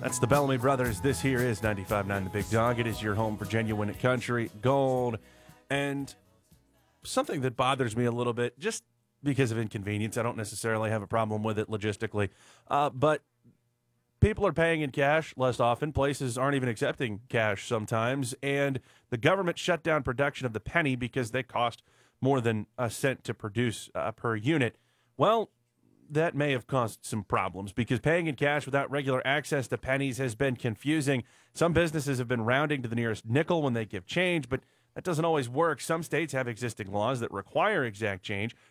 That's the Bellamy Brothers. This here is 95.9 The Big Dog. It is your home for genuine country gold. And something that bothers me a little bit, just because of inconvenience, I don't necessarily have a problem with it logistically, but people are paying in cash less often. Places aren't even accepting cash sometimes. And the government shut down production of the penny because they cost more than a cent to produce per unit. Well, that may have caused some problems because paying in cash without regular access to pennies has been confusing. Some businesses have been rounding to the nearest nickel when they give change, but that doesn't always work. Some states have existing laws that require exact change.